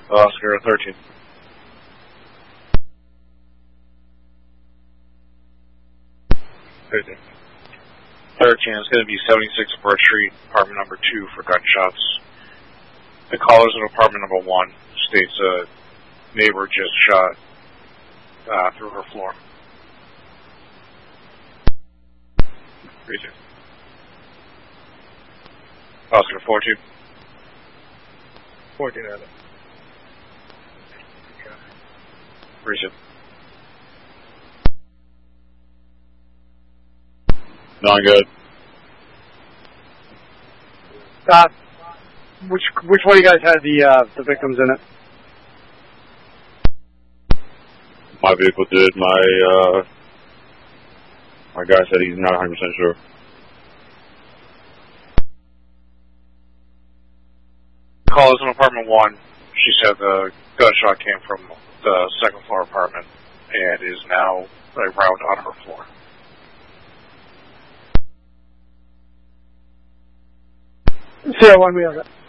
Oscar 13. 13 is going to be 76 Birch Street, apartment number 2 for gunshots. The callers in apartment number 1 states a neighbor just shot through her floor. 32. Oscar 14. 14 out of it. 32. Not good. Which one of you guys had the victims in it? My vehicle did. My guy said he's not 100% sure. Callers in apartment 1. She said the gunshot came from the second floor apartment and is now around on her floor. Sierra 1, we have it.